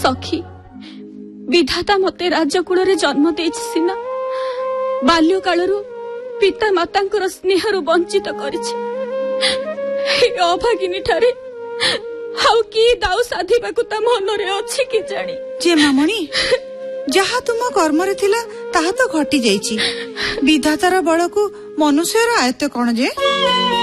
सखी विधाता मते राजकूल रे जन्म देछि सिना बाल्य कालरू पिता मातांकर स्नेहरु वंचित करिछि। अभागिनी ठारे हाउ की दाउ साधिबाकु ता मनरे अछि कि जानी। जे मामणी जहा तुम कर्म रे थिला ताहा तो घटी जाईछि। विधातार बळकु मनुष्यर आयत्त कोन जे।